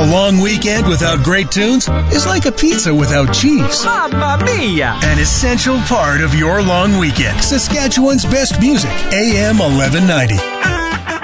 A long weekend without great tunes is like a pizza without cheese. Mamma mia! An essential part of your long weekend. Saskatchewan's best music, AM 1190.